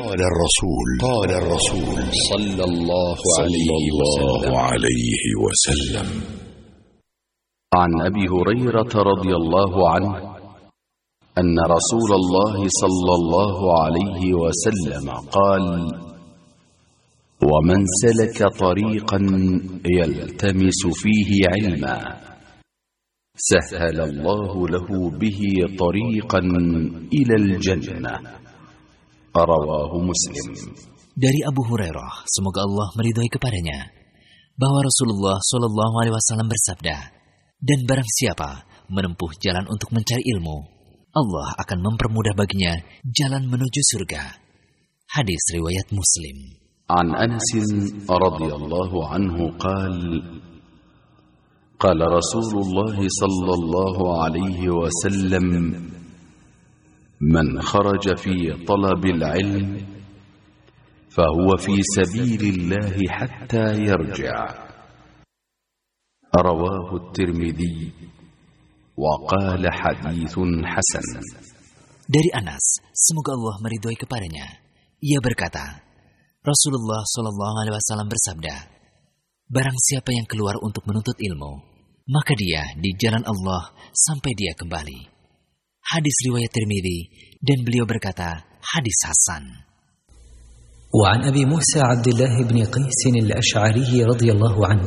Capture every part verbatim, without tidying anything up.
قال الرسول قال الرسول صلى الله عليه وسلم. عن أبي هريرة رضي الله عنه أن رسول الله صلى الله عليه وسلم قال: ومن سلك طريقا يلتمس فيه علما سهل الله له به طريقا إلى الجنة. رواه مسلم. Dari Abu Hurairah, semoga Allah meridhai kepadanya, bahwa Rasulullah shallallahu alaihi wasallam bersabda, dan barang siapa menempuh jalan untuk mencari ilmu, Allah akan mempermudah baginya jalan menuju surga. Hadis riwayat Muslim. An Anas radhiyallahu anhu qal qala Rasulullah sallallahu alaihi wasallam man kharaja fi talabil ilm fahuwa fi sabilillah hatta yarji'. Rawahu at-Tirmidzi wa qala haditsun hasan. Dari Anas, semoga Allah meridhai kepadanya, ia berkata, Rasulullah shallallahu alaihi wasallam bersabda, barang siapa yang keluar untuk menuntut ilmu, maka dia di jalan Allah sampai dia kembali. Hadis riwayat Tirmidzi, dan beliau berkata, hadis hasan. Wa an Abi Musa Abdullah bin Qais al-Ash'ari radhiyallahu anhu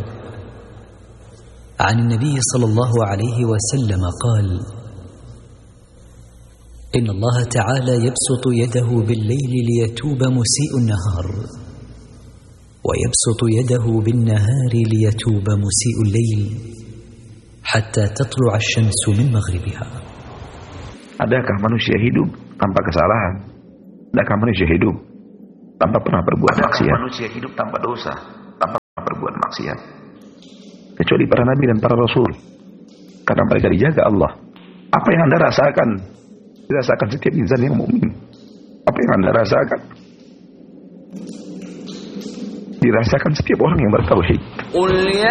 عن النبي صلى الله عليه وسلم قال: إن الله تعالى يبسط يده بالليل ليتوب مسيء النهار ويبسط يده بالنهار ليتوب مسيء الليل حتى تطلع الشمس من مغربها. Adakah manusia hidup tanpa kesalahan? Adakah manusia hidup tanpa pernah berbuat maksiat? Adakah manusia hidup tanpa dosa, tanpa pernah berbuat maksiat? Kecuali para nabi dan para rasul, karena mereka dijaga Allah. Apa yang Anda rasakan dirasakan setiap insan yang mukmin. Apa yang Anda rasakan dirasakan setiap orang yang bertauhid.